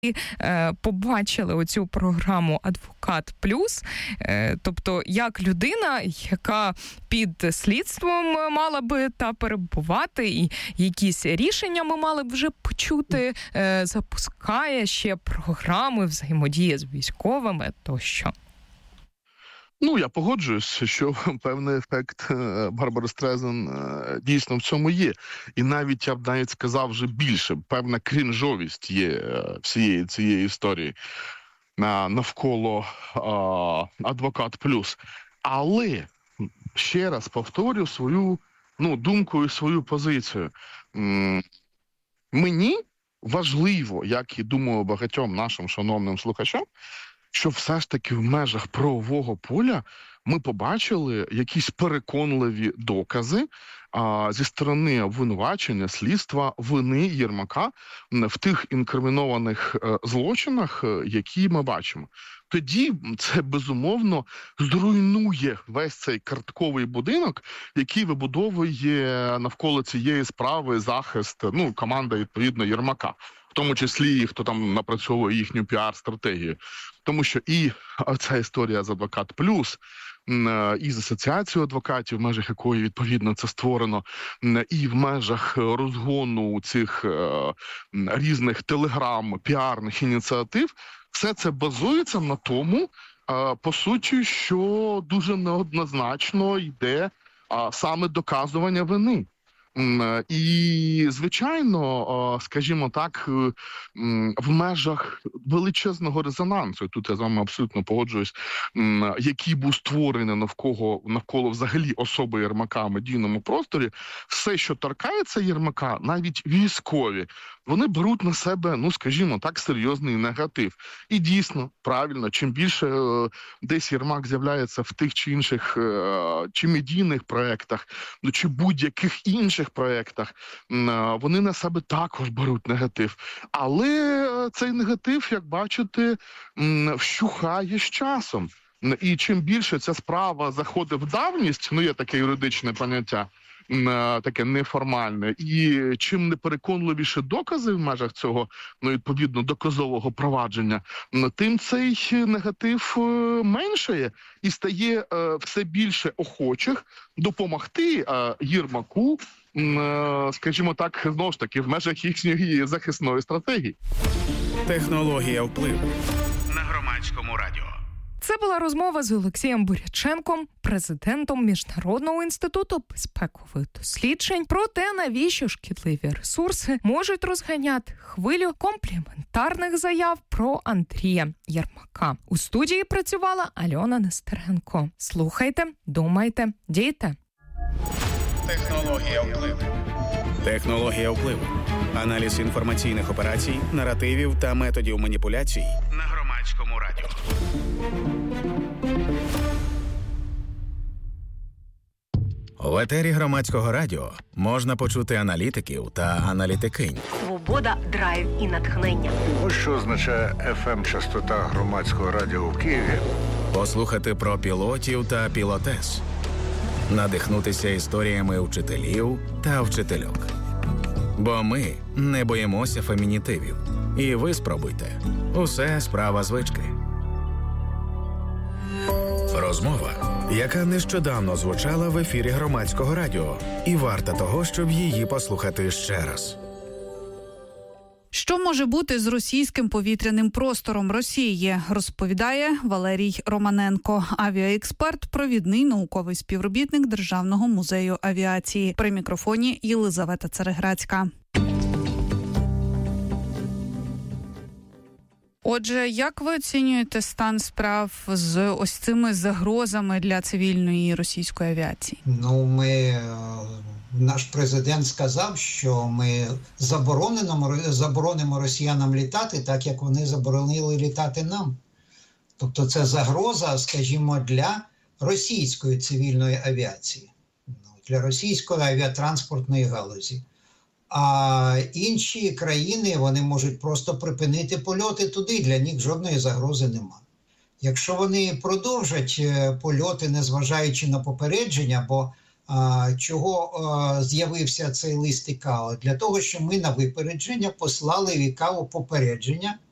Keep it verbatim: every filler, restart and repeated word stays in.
е, побачили оцю програму «Адвокат Плюс», е, тобто як людина, яка під слідством мала би та перебувати, і якісь рішення ми мали б вже почути, е, запускає ще програми взаємодії з військовими тощо. Ну, я погоджуюсь, що певний ефект Барбари Стрейзанд дійсно в цьому є. І навіть, я б навіть сказав вже більше, певна крінжовість є всієї цієї історії навколо «Адвокат Плюс». Але, ще раз повторю свою ну, думку і свою позицію. Мені важливо, як і думаю багатьом нашим шановним слухачам, що все ж таки в межах правового поля ми побачили якісь переконливі докази а, зі сторони обвинувачення, слідства, вини Єрмака в тих інкримінованих е, злочинах, е, які ми бачимо. Тоді це, безумовно, зруйнує весь цей картковий будинок, який вибудовує навколо цієї справи захист, ну, команда, відповідно, Єрмака. В тому числі і хто там напрацьовує їхню піар-стратегію. Тому що і ця історія з «Адвокат Плюс», і з асоціацією адвокатів, в межах якої, відповідно, це створено, і в межах розгону цих різних телеграм, піарних ініціатив, все це базується на тому, по суті, що дуже неоднозначно йде саме доказування вини. І, звичайно, скажімо так, в межах величезного резонансу, тут я з вами абсолютно погоджуюсь, який був створений навколо, навколо взагалі особи Єрмака в медійному просторі, все, що торкається Єрмака, навіть військові, вони беруть на себе, ну, скажімо так, серйозний негатив. І дійсно, правильно, чим більше е, десь Єрмак з'являється в тих чи інших е, чи медійних проєктах, ну, чи будь-яких інших проєктах, е, вони на себе також беруть негатив. Але цей негатив, як бачите, е, вщухає з часом. І чим більше ця справа заходить в давність, ну, є таке юридичне поняття, таке неформальне, і чим непереконливіше докази в межах цього, ну, відповідно, доказового провадження, тим цей негатив меншає і стає все більше охочих допомогти Єрмаку, скажімо так, знову ж таки, в межах їхньої захисної стратегії. Технологія впливу на Громадському радіо. Це була розмова з Олексієм Буряченком, президентом Міжнародного інституту безпекових досліджень, про те, навіщо шкідливі ресурси можуть розганяти хвилю компліментарних заяв про Андрія Єрмака. У студії працювала Альона Нестеренко. Слухайте, думайте, дійте. Технологія впливу. Технологія впливу. Аналіз інформаційних операцій, наративів та методів маніпуляцій на Громадському радіо. В етері Громадського радіо можна почути аналітиків та аналітикинь. Свобода, драйв і натхнення. Ось що означає еф ем-частота Громадського радіо в Києві. Послухати про пілотів та пілотес. Надихнутися історіями вчителів та вчительок. Бо ми не боїмося фемінітивів. І ви спробуйте. Усе справа звички. Розмова, яка нещодавно звучала в ефірі Громадського радіо. І варта того, щоб її послухати ще раз. Що може бути з російським повітряним простором Росії, розповідає Валерій Романенко, авіаексперт, провідний науковий співробітник Державного музею авіації. При мікрофоні Єлизавета Цареградська. Отже, як ви оцінюєте стан справ з ось цими загрозами для цивільної російської авіації? Ну, ми, наш президент сказав, що ми заборонимо, заборонимо росіянам літати, так як вони заборонили літати нам. Тобто це загроза, скажімо, для російської цивільної авіації, для російської авіатранспортної галузі. А інші країни, вони можуть просто припинити польоти туди, для них жодної загрози нема. Якщо вони продовжать польоти, незважаючи на попередження, бо а, чого а, з'явився цей лист ІКАО? Для того, що ми на випередження послали в ІКАО попередження